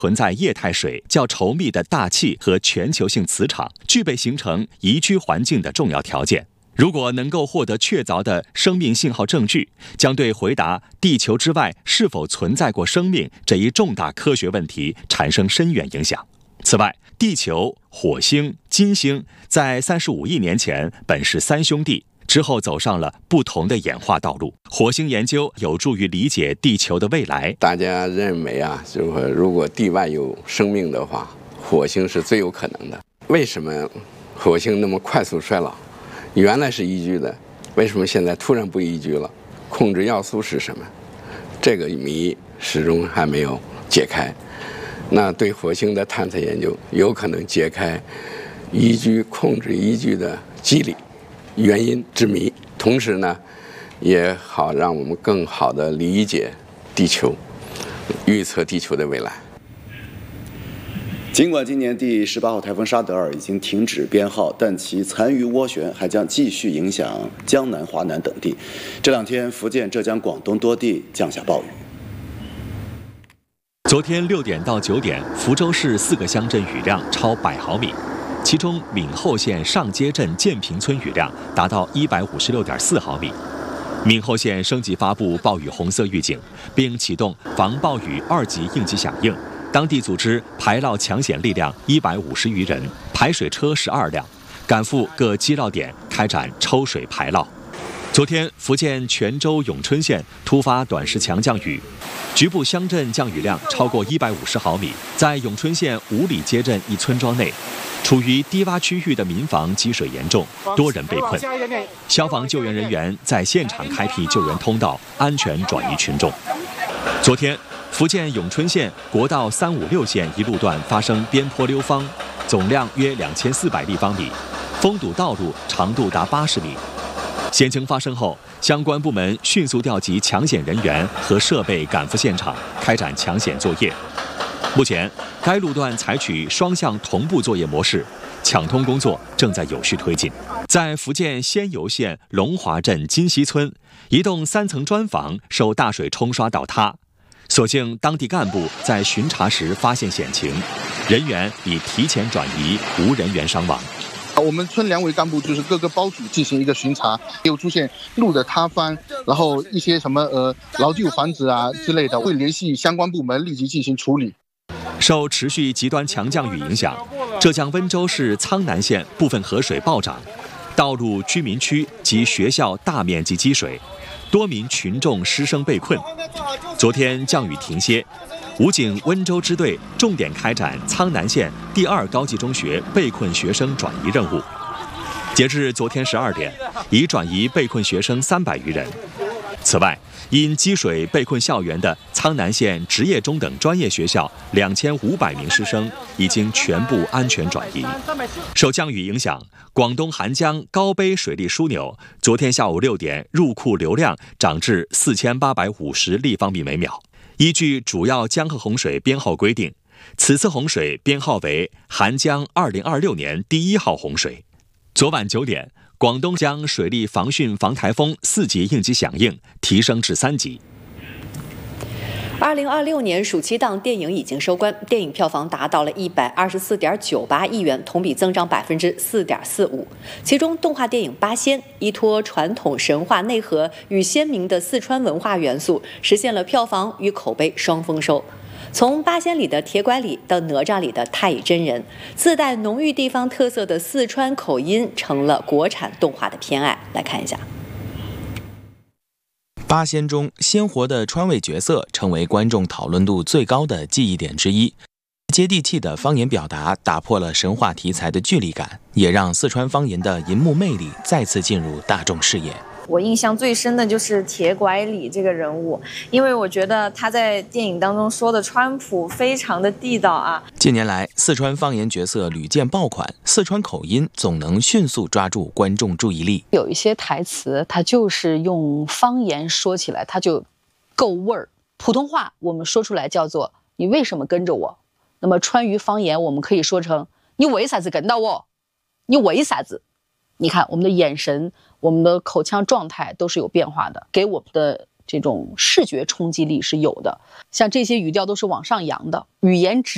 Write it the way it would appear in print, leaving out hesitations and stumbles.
存在液态水较稠密的大气和全球性磁场，具备形成宜居环境的重要条件。如果能够获得确凿的生命信号证据，将对回答地球之外是否存在过生命这一重大科学问题产生深远影响。此外，地球、火星、金星在35亿年前本是三兄弟，之后走上了不同的演化道路。火星研究有助于理解地球的未来。 大家认为就是说如果地外有生命的话，火星是最有可能的。为什么火星那么快速衰老？原来是宜居的，为什么现在突然不宜居了？控制要素是什么？这个谜始终还没有解开。那对火星的探测研究有可能解开宜居控制宜居的机理、原因之谜，同时呢，也好让我们更好地理解地球，预测地球的未来。 尽管今年第18号台风沙德尔已经停止编号，但其残余涡旋还将继续影响江南、华南等地。这两天，福建、浙江、广东多地降下暴雨。 昨天6点到9点，福州市4个乡镇雨量超100毫米，其中闽后县上街镇建平村雨量达到156.4毫米。闽后县升级发布暴雨红色预警，并启动防暴雨2级应急响应。当地组织排涝抢险力量150余人，排水车12辆，赶赴各积涝点开展抽水排涝。昨天，福建泉州永春县突发短时强降雨，局部乡镇降雨量超过150毫米。在永春县五里街镇一村庄内，处于低洼区域的民房积水严重，多人被困。消防救援人员在现场开辟救援通道，安全转移群众。昨天，福建永春县国道356线一路段发生边坡溜方，总量约2400立方米，封堵道路长度达80米。险情发生后，相关部门迅速调集抢险人员和设备赶赴现场，开展抢险作业。目前，该路段采取双向同步作业模式，抢通工作正在有序推进。在福建仙游县龙华镇金溪村，一栋3层砖房受大水冲刷倒塌，所幸当地干部在巡查时发现险情，人员已提前转移，无人员伤亡。 我们村2位干部就是各个包组进行一个巡查，又出现路的塌方，然后一些什么老旧房子啊之类的，会联系相关部门立即进行处理。 受持续极端强降雨影响，浙江温州市苍南县部分河水暴涨，道路、居民区及学校大面积积水，多名群众师生被困。昨天降雨停歇，武警温州支队重点开展苍南县第2高级中学被困学生转移任务。截至昨天12点，已转移被困学生300余人。此外，因积水被困校园的苍南县职业中等专业学校2500名师生已经全部安全转移。受降雨影响，广东韩江高碑水利枢纽昨天下午6点入库流量涨至4850立方米每秒。依据主要江河洪水编号规定，此次洪水编号为韩江2026年第1号洪水。昨晚9点，广东将水利防汛防台风4级应急响应提升至3级。 2026年暑期档电影已经收官，电影票房达到了124.98亿元，同比增长4.45%。其中，动画电影《八仙》依托传统神话内核与鲜明的四川文化元素，实现了票房与口碑双丰收。从八仙里的铁拐李到哪吒里的太乙真人，自带浓郁地方特色的四川口音成了国产动画的偏爱。来看一下。 八仙中鲜活的川味角色成为观众讨论度最高的记忆点之一，接地气的方言表达打破了神话题材的距离感，也让四川方言的银幕魅力再次进入大众视野。 我印象最深的就是铁拐李这个人物，因为我觉得他在电影当中说的川普非常的地道啊。 近年来，四川方言角色屡见爆款，四川口音总能迅速抓住观众注意力。 有一些台词，它就是用方言说起来，它就够味儿。普通话我们说出来叫做“你为什么跟着我”，那么川渝方言我们可以说成“你为啥子跟到我？你为啥子？”你看我们的眼神，我们的口腔状态都是有变化的，给我们的这种视觉冲击力是有的。像这些语调都是往上扬的，语言直